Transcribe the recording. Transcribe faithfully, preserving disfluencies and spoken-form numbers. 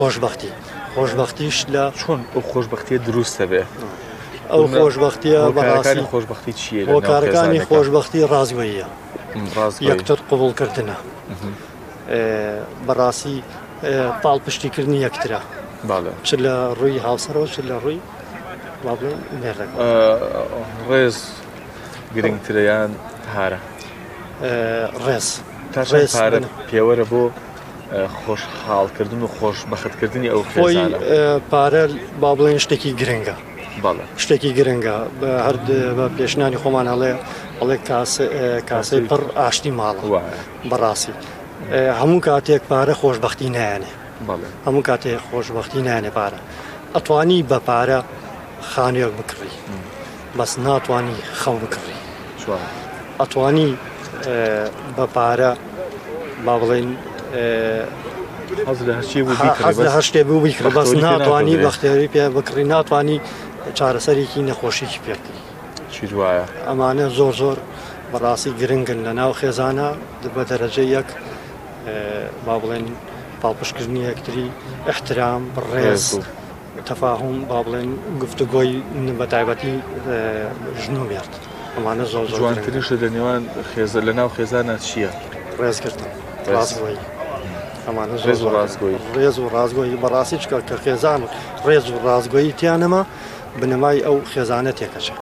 خۆشبەختی خۆشببختیش لە چۆن ئەو خۆشببختیە دروستە بێ ئەو خۆشببختیە بەڕاستی خۆشببختی چیە هۆکارەکانی خۆشببختی ڕازگۆییە یەکتر قوبوڵکردنە بەڕاستی پاڵ پشتیکردنی یەکترە چ لە ڕووی هاوسەرەوە چ لە ڕووی مێڕێک ڕێز گرنگترەیان پارە ڕێز پارە پێوەرە بۆ خۆشحاڵکردن و خۆشبەختکردنی ئەو خۆی پارە با بڵێن شتێکی گرنگە شتێکی گرنگە هەر بە پێشنانی خۆمان هەڵێ هەڵێ کاسەی پڕ ئاشتی ماڵە بەڕاستی هەموو کاتێک پارە خۆشببختی نایانێ هەموو کاتێک خۆشببختی نایانێ پارە ئەتوانی بە پارە خانوێک بکڕی بەس ناتوانی خەو بکڕی ئەتوانی بە پارە با بڵێن حەز لە هەر شتێ بوو بیکڕ بەس ناتوانی بەختێوەری پێ بکڕی ناتوانی چارەسەرێکی نەخۆشیی پێکردی چی وایە ئەمانە زۆر زۆر بەڕاستی گرنگن لە ناو خێزانە بە دەرەجە یەک با بڵێن پاڵپشتکردنی یەکتری احترام ڕێز تەفاهم با بڵێن گفتوگۆی بە تایبەتی ژن و مێرد ئەمانە زۆر زۆر جوانترینشە لە نێوان خێزە لە ناو خێزانە چییە؟ ڕێزگرتن ڕازگۆیی ئەمانە ڕێز و ڕازگۆیی ڕێز و ڕازگۆیی بەڕاستی چکە کە خێزان ڕێز و ڕازگۆیی تیانەما بنەمای ئەو خێزانە تێکەچە